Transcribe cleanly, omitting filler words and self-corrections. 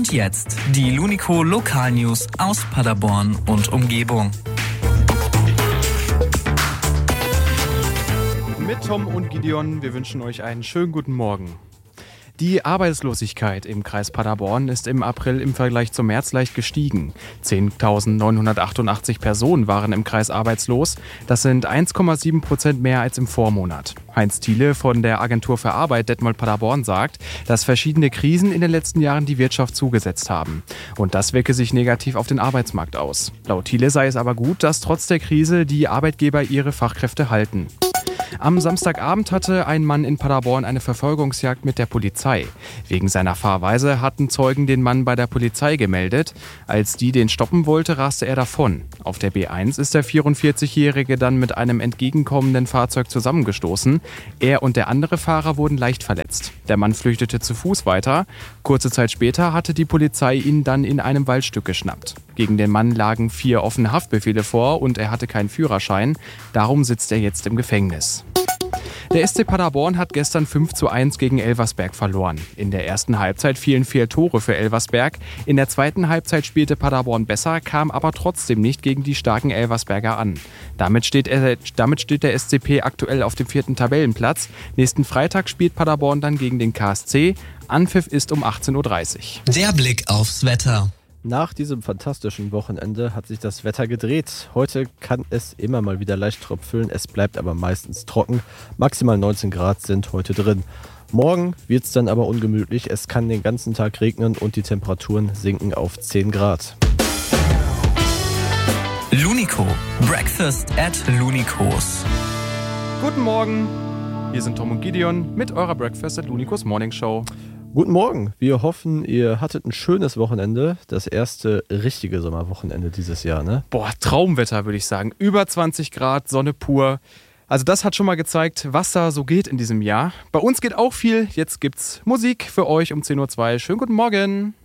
Und jetzt die Lunico Lokalnews aus Paderborn und Umgebung. Mit Tom und Gideon, wir wünschen euch einen schönen guten Morgen. Die Arbeitslosigkeit im Kreis Paderborn ist im April im Vergleich zum März leicht gestiegen. 10.988 Personen waren im Kreis arbeitslos. Das sind 1,7% mehr als im Vormonat. Heinz Thiele von der Agentur für Arbeit Detmold Paderborn sagt, dass verschiedene Krisen in den letzten Jahren die Wirtschaft zugesetzt haben. Und das wirke sich negativ auf den Arbeitsmarkt aus. Laut Thiele sei es aber gut, dass trotz der Krise die Arbeitgeber ihre Fachkräfte halten. Am Samstagabend hatte ein Mann in Paderborn eine Verfolgungsjagd mit der Polizei. Wegen seiner Fahrweise hatten Zeugen den Mann bei der Polizei gemeldet. Als die den stoppen wollte, raste er davon. Auf der B1 ist der 44-Jährige dann mit einem entgegenkommenden Fahrzeug zusammengestoßen. Er und der andere Fahrer wurden leicht verletzt. Der Mann flüchtete zu Fuß weiter. Kurze Zeit später hatte die Polizei ihn dann in einem Waldstück geschnappt. Gegen den Mann lagen 4 offene Haftbefehle vor und er hatte keinen Führerschein. Darum sitzt er jetzt im Gefängnis. Der SC Paderborn hat gestern 5:1 gegen Elversberg verloren. In der ersten Halbzeit fielen 4 Tore für Elversberg. In der zweiten Halbzeit spielte Paderborn besser, kam aber trotzdem nicht gegen die starken Elversberger an. Damit steht der SCP aktuell auf dem 4. Tabellenplatz. Nächsten Freitag spielt Paderborn dann gegen den KSC. Anpfiff ist um 18:30 Uhr. Der Blick aufs Wetter. Nach diesem fantastischen Wochenende hat sich das Wetter gedreht. Heute kann es immer mal wieder leicht tröpfeln, es bleibt aber meistens trocken. Maximal 19 Grad sind heute drin. Morgen wird es dann aber ungemütlich, es kann den ganzen Tag regnen und die Temperaturen sinken auf 10 Grad. Lunico, Breakfast at Lunicos. Guten Morgen, hier sind Tom und Gideon mit eurer Breakfast at Lunicos Morning Show. Guten Morgen, wir hoffen, ihr hattet ein schönes Wochenende, das erste richtige Sommerwochenende dieses Jahr, ne? Boah, Traumwetter würde ich sagen, über 20 Grad, Sonne pur. Also das hat schon mal gezeigt, was da so geht in diesem Jahr. Bei uns geht auch viel, jetzt gibt's Musik für euch um 10:02 Uhr. Schönen guten Morgen.